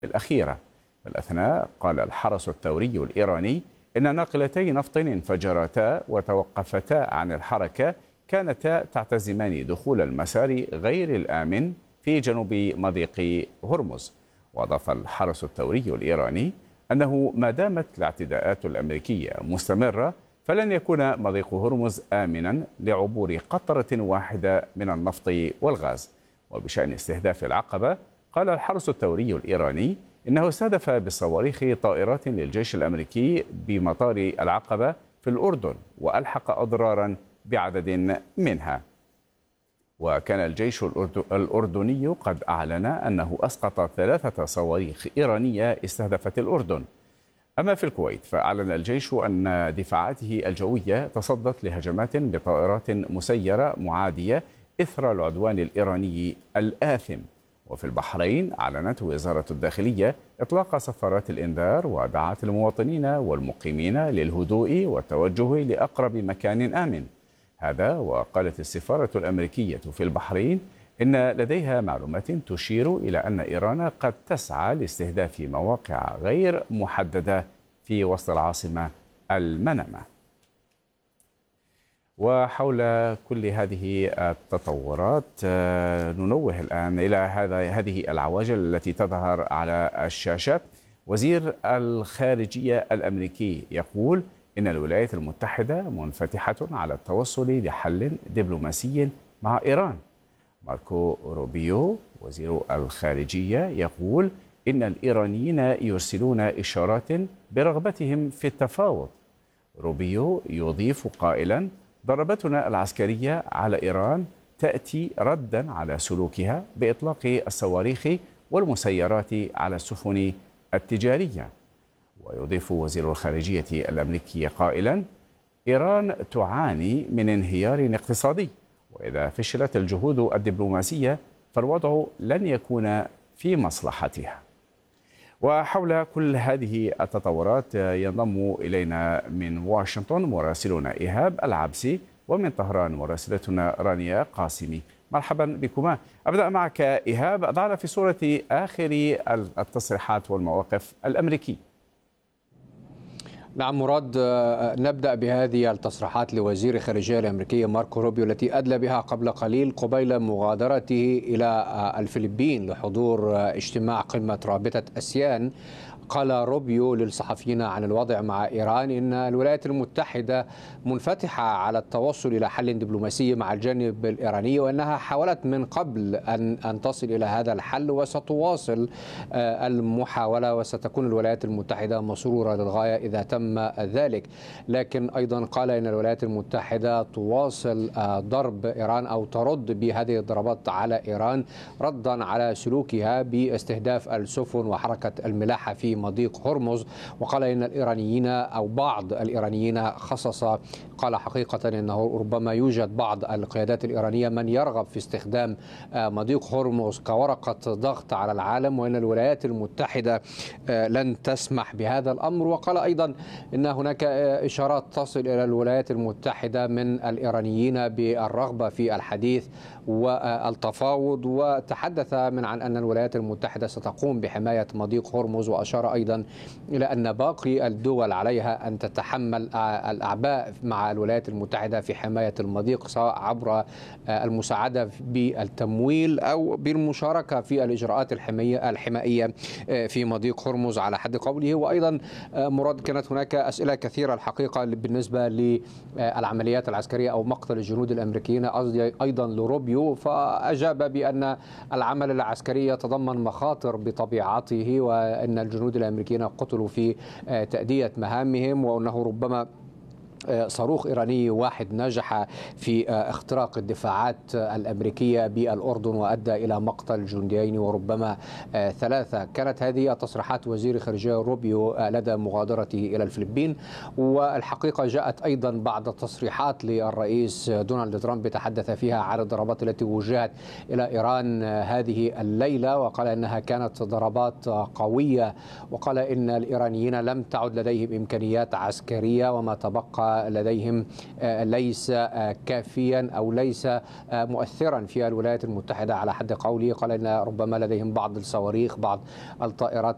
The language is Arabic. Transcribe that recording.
الأخيرة. في الأثناء قال الحرس الثوري الإيراني إن ناقلتي نفط انفجرتا وتوقفتا عن الحركة كانتا تعتزمان دخول المسار غير الآمن في جنوب مضيق هرمز. وأضاف الحرس الثوري الإيراني أنه ما دامت الاعتداءات الأمريكية مستمرة فلن يكون مضيق هرمز آمنا لعبور قطرة واحدة من النفط والغاز. وبشأن استهداف العقبة قال الحرس الثوري الإيراني إنه استهدف بالصواريخ طائرات للجيش الأمريكي بمطار العقبة في الأردن وألحق أضرارا بعدد منها. وكان الجيش الأردني قد أعلن أنه أسقط 3 صواريخ إيرانية استهدفت الأردن. أما في الكويت فأعلن الجيش أن دفاعاته الجوية تصدت لهجمات بطائرات مسيرة معادية إثر العدوان الإيراني الآثم. وفي البحرين أعلنت وزارة الداخلية إطلاق صفارات الإنذار ودعت المواطنين والمقيمين للهدوء والتوجه لأقرب مكان آمن. هذا وقالت السفارة الأمريكية في البحرين إن لديها معلومات تشير إلى أن إيران قد تسعى لاستهداف مواقع غير محددة في وسط العاصمة المنامة. وحول كل هذه التطورات ننوه الآن إلى هذه العواجل التي تظهر على الشاشة. وزير الخارجية الأمريكي يقول إن الولايات المتحدة منفتحة على التوصل لحل دبلوماسي مع إيران. ماركو روبيو وزير الخارجية يقول إن الإيرانيين يرسلون إشارات برغبتهم في التفاوض. روبيو يضيف قائلا: ضربتنا العسكرية على إيران تأتي ردا على سلوكها بإطلاق الصواريخ والمسيرات على السفن التجارية. ويضيف وزير الخارجية الأمريكي قائلا: إيران تعاني من انهيار اقتصادي، وإذا فشلت الجهود الدبلوماسية فالوضع لن يكون في مصلحتها. وحول كل هذه التطورات ينضم إلينا من واشنطن مراسلنا إيهاب العبسي، ومن طهران مراسلتنا رانيا قاسمي. مرحبا بكما. أبدأ معك إيهاب، أضعنا في صورة آخر التصريحات والمواقف الأمريكية. نعم مراد، نبدأ بهذه التصريحات لوزير الخارجية الأمريكي ماركو روبيو التي أدلى بها قبل قليل قبيل مغادرته إلى الفلبين لحضور اجتماع قمة رابطة أسيان. قال روبيو للصحفيين عن الوضع مع إيران إن الولايات المتحدة منفتحة على التوصل إلى حل دبلوماسي مع الجانب الإيراني، وأنها حاولت من قبل أن تصل إلى هذا الحل وستواصل المحاولة، وستكون الولايات المتحدة مسرورة للغاية إذا تم ذلك. لكن أيضا قال إن الولايات المتحدة تواصل ضرب إيران أو ترد بهذه الضربات على إيران ردا على سلوكها باستهداف السفن وحركة الملاحة في مضيق هرمز. وقال إن الإيرانيين أو بعض الإيرانيين قال حقيقة أنه ربما يوجد بعض القيادات الإيرانية من يرغب في استخدام مضيق هرمز كورقة ضغط على العالم، وأن الولايات المتحدة لن تسمح بهذا الأمر. وقال أيضا أن هناك إشارات تصل إلى الولايات المتحدة من الإيرانيين بالرغبة في الحديث والتفاوض، وتحدث عن أن الولايات المتحدة ستقوم بحماية مضيق هرمز. وأشار أيضا إلى أن باقي الدول عليها أن تتحمل الأعباء مع الولايات المتحدة في حماية المضيق، سواء عبر المساعدة بالتمويل أو بالمشاركة في الإجراءات الحمائية في مضيق هرمز على حد قوله. وأيضا مراد، كانت هناك أسئلة كثيرة الحقيقة بالنسبة للعمليات العسكرية أو مقتل الجنود الأمريكيين أيضا لروبيو، فأجاب بأن العمل العسكري يتضمن مخاطر بطبيعته، وأن الجنود الأمريكيين قتلوا في تأدية مهامهم، وأنه ربما صاروخ إيراني واحد نجح في اختراق الدفاعات الأمريكية بالأردن وأدى إلى مقتل جنديين وربما 3. كانت هذه تصريحات وزير الخارجية روبيو لدى مغادرته إلى الفلبين. والحقيقة جاءت أيضا بعض التصريحات للرئيس دونالد ترامب تحدث فيها عن الضربات التي وجهت إلى إيران هذه الليلة، وقال إنها كانت ضربات قوية، وقال إن الإيرانيين لم تعد لديهم إمكانيات عسكرية وما تبقى لديهم ليس كافيا أو ليس مؤثرا في الولايات المتحدة على حد قوله. قال إن ربما لديهم بعض الصواريخ، بعض الطائرات